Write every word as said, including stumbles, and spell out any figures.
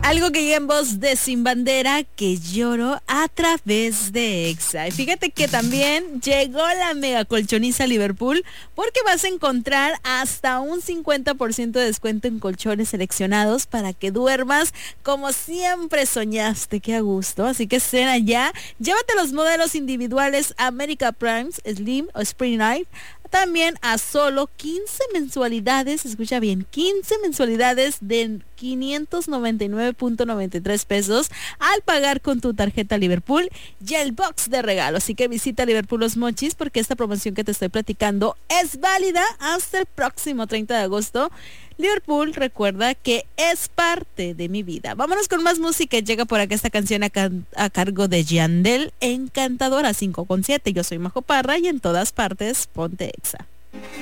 Algo que llega en voz de Sin Bandera, que lloro a través de Exa. Y fíjate que también llegó la mega colchoniza Liverpool, porque vas a encontrar hasta un cincuenta por ciento de descuento en colchones seleccionados para que duermas como siempre soñaste. Qué a gusto. Así que cena ya. Llévate los modelos individuales America Primes, Slim o Spring Night. También a solo quince mensualidades, escucha bien, quince mensualidades de quinientos noventa y nueve punto noventa y tres pesos al pagar con tu tarjeta Liverpool y el box de regalo. Así que visita Liverpool Los Mochis, porque esta promoción que te estoy platicando es válida hasta el próximo treinta de agosto. Liverpool, recuerda que es parte de mi vida. Vámonos con más música. Llega por acá esta canción a, can- a cargo de Yandel, Encantadora cinco con siete. Yo soy Majo Parra y en todas partes ponte Exa.